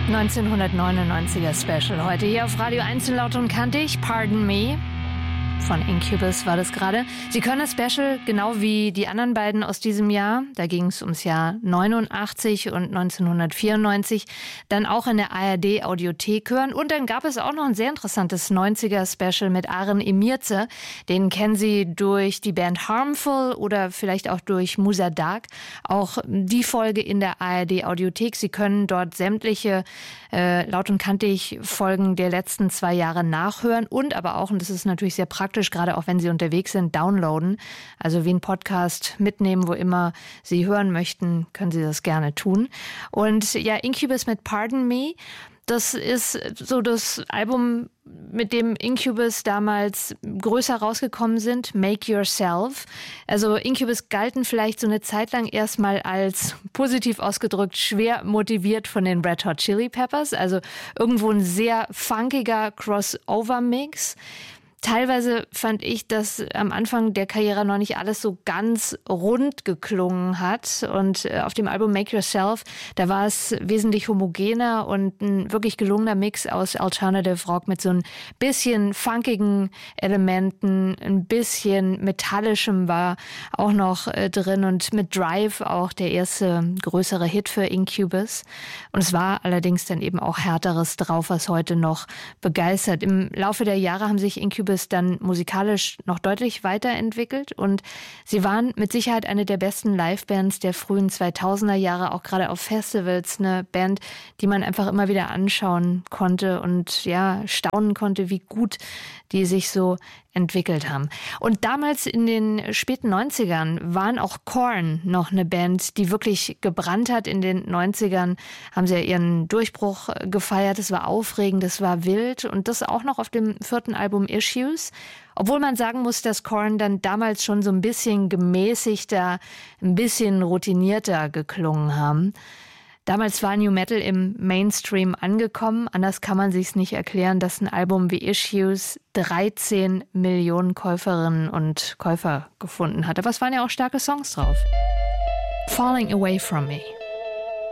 1999er Special heute hier auf Radio 1 in Laut und Kantig. Pardon Me. Von Incubus war das gerade. Sie können das Special genau wie die anderen beiden aus diesem Jahr, da ging es ums Jahr 89 und 1994, dann auch in der ARD-Audiothek hören. Und dann gab es auch noch ein sehr interessantes 90er-Special mit Aren Emirze. Den kennen Sie durch die Band Harmful oder vielleicht auch durch Musa Dark. Auch die Folge in der ARD-Audiothek. Sie können dort sämtliche Laut und Kantig Folgen der letzten 2 Jahre nachhören und aber auch, und das ist natürlich sehr praktisch, gerade auch wenn Sie unterwegs sind, downloaden. Also wie ein Podcast mitnehmen, wo immer Sie hören möchten, können Sie das gerne tun. Und ja, Incubus mit Pardon Me, das ist so das Album, mit dem Incubus damals größer rausgekommen sind, Make Yourself. Also Incubus galten vielleicht so eine Zeit lang erstmal als, positiv ausgedrückt, schwer motiviert von den Red Hot Chili Peppers. Also irgendwo ein sehr funkiger Crossover-Mix. Teilweise fand ich, dass am Anfang der Karriere noch nicht alles so ganz rund geklungen hat. Und auf dem Album Make Yourself, da war es wesentlich homogener und ein wirklich gelungener Mix aus Alternative Rock mit so ein bisschen funkigen Elementen, ein bisschen metallischem war auch noch drin und mit Drive auch der erste größere Hit für Incubus. Und es war allerdings dann eben auch Härteres drauf, was heute noch begeistert. Im Laufe der Jahre haben sich Incubus dann musikalisch noch deutlich weiterentwickelt und sie waren mit Sicherheit eine der besten Livebands der frühen 2000er Jahre, auch gerade auf Festivals, eine Band, die man einfach immer wieder anschauen konnte und ja, staunen konnte, wie gut die sich so entwickelt haben. Und damals in den späten 90ern waren auch Korn noch eine Band, die wirklich gebrannt hat. In den 90ern haben sie ja ihren Durchbruch gefeiert. Es war aufregend, es war wild und das auch noch auf dem 4. Album Issues. Obwohl man sagen muss, dass Korn dann damals schon so ein bisschen gemäßigter, ein bisschen routinierter geklungen haben. Damals war New Metal im Mainstream angekommen. Anders kann man sich's nicht erklären, dass ein Album wie Issues 13 Millionen Käuferinnen und Käufer gefunden hat. Aber es waren ja auch starke Songs drauf. Falling Away From Me.